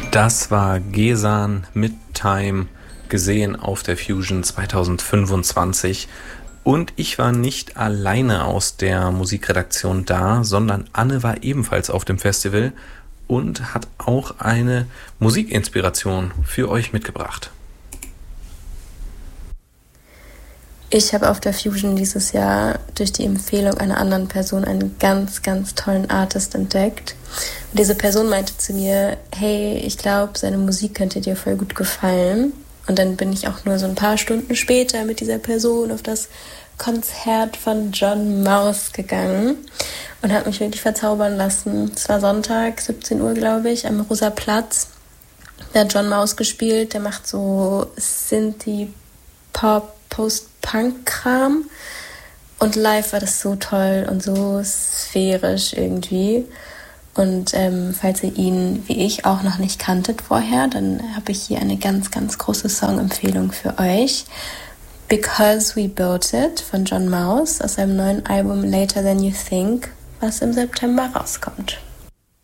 Das war Gesan mit Time, gesehen auf der Fusion 2025. Und ich war nicht alleine aus der Musikredaktion da, sondern Anne war ebenfalls auf dem Festival und hat auch eine Musikinspiration für euch mitgebracht. Ich habe auf der Fusion dieses Jahr durch die Empfehlung einer anderen Person einen ganz, ganz tollen Artist entdeckt. Und diese Person meinte zu mir, hey, ich glaube, seine Musik könnte dir voll gut gefallen. Und dann bin ich auch nur so ein paar Stunden später mit dieser Person auf das Konzert von John Maus gegangen und habe mich wirklich verzaubern lassen. Es war Sonntag, 17 Uhr, glaube ich, am Rosa Platz. Da hat John Maus gespielt, der macht so Synthie-Pop, Post-Punk-Kram. Und live war das so toll und so sphärisch irgendwie. Und falls ihr ihn, wie ich, auch noch nicht kanntet vorher, dann habe ich hier eine ganz, ganz große Songempfehlung für euch. Because We Built It von John Maus aus seinem neuen Album Later Than You Think, was im September rauskommt.